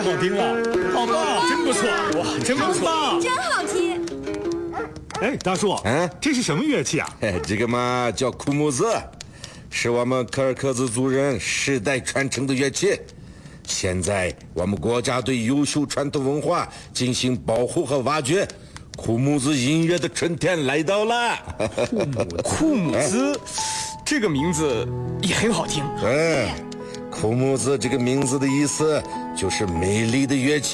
太好听了，好棒，真不错，哇，真不错， 真好听。 哎，大叔，这是什么乐器啊？ 这个嘛叫库木子，是我们柯尔克孜族人世代传承的乐器。现在我们国家对优秀传统文化进行保护和挖掘，库木子音乐的春天来到了。 库姆兹，这个名字也很好听。 库木子这个名字的意思就是美丽的乐器。